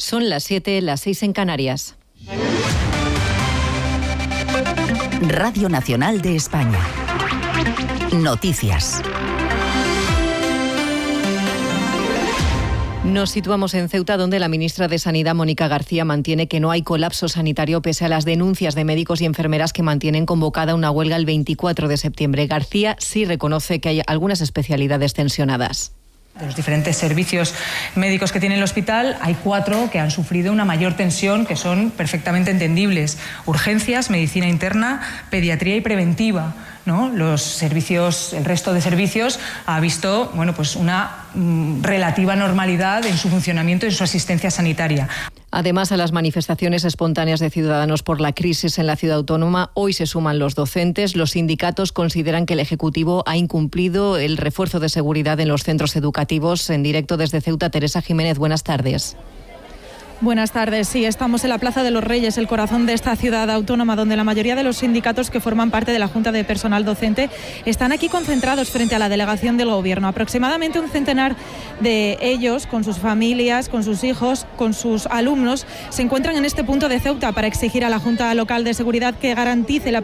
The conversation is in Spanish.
Son las 7, las 6 en Canarias. Radio Nacional de España. Noticias. Nos situamos en Ceuta, donde la ministra de Sanidad, Mónica García, mantiene que no hay colapso sanitario pese a las denuncias de médicos y enfermeras que mantienen convocada una huelga el 24 de septiembre. García sí reconoce que hay algunas especialidades tensionadas. De los diferentes servicios médicos que tiene el hospital, hay 4 que han sufrido una mayor tensión, que son perfectamente entendibles: urgencias, medicina interna, pediatría y preventiva, ¿no? Los servicios, el resto de servicios ha visto, pues una relativa normalidad en su funcionamiento y en su asistencia sanitaria. Además, a las manifestaciones espontáneas de ciudadanos por la crisis en la ciudad autónoma, hoy se suman los docentes. Los sindicatos consideran que el Ejecutivo ha incumplido el refuerzo de seguridad en los centros educativos. En directo desde Ceuta, Teresa Jiménez, buenas tardes. Buenas tardes. Sí, estamos en la Plaza de los Reyes, el corazón de esta ciudad autónoma, donde la mayoría de los sindicatos que forman parte de la Junta de Personal Docente están aquí concentrados frente a la delegación del Gobierno. Aproximadamente un centenar de ellos, con sus familias, con sus hijos, con sus alumnos, se encuentran en este punto de Ceuta para exigir a la Junta Local de Seguridad que garantice la